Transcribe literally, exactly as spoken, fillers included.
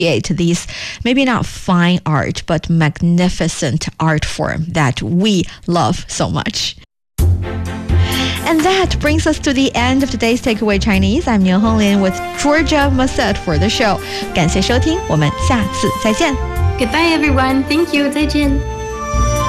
these maybe not fine art but magnificent art form that we love so much. And that brings us to the end of today's Takeaway Chinese. I'm Nian Honglin with Georgia Massett for the show. 感谢收听，我们下次再见。 Goodbye everyone. Thank you. 再见。